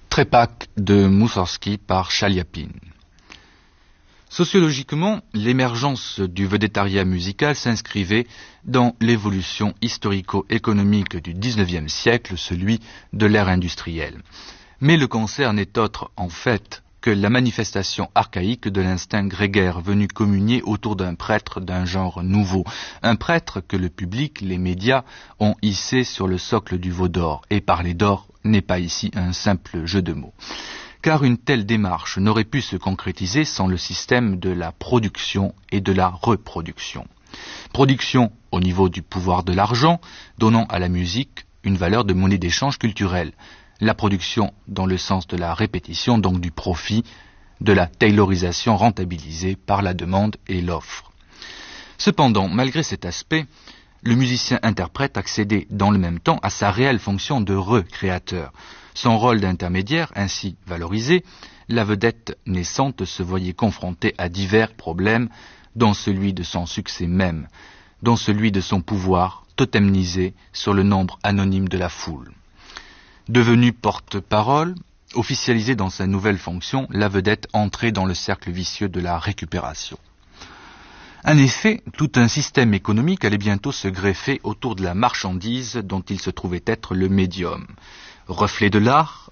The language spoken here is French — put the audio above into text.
Trepak de Mussorgsky par Chaliapin. Sociologiquement, l'émergence du vedettariat musical s'inscrivait dans l'évolution historico-économique du XIXe siècle, celui de l'ère industrielle. Mais le concert n'est autre, en fait, que la manifestation archaïque de l'instinct grégaire venu communier autour d'un prêtre d'un genre nouveau. Un prêtre que le public, les médias, ont hissé sur le socle du veau d'or. Et parler d'or n'est pas ici un simple jeu de mots. Car une telle démarche n'aurait pu se concrétiser sans le système de la production et de la reproduction. Production au niveau du pouvoir de l'argent, donnant à la musique une valeur de monnaie d'échange culturelle. La production dans le sens de la répétition, donc du profit, de la taylorisation rentabilisée par la demande et l'offre. Cependant, malgré cet aspect, le musicien-interprète accédait dans le même temps à sa réelle fonction de recréateur. Son rôle d'intermédiaire ainsi valorisé, la vedette naissante se voyait confrontée à divers problèmes, dont celui de son succès même, dont celui de son pouvoir totémisé sur le nombre anonyme de la foule. Devenue porte-parole, officialisée dans sa nouvelle fonction, la vedette entrait dans le cercle vicieux de la récupération. En effet, tout un système économique allait bientôt se greffer autour de la marchandise dont il se trouvait être le médium. Reflet de l'art,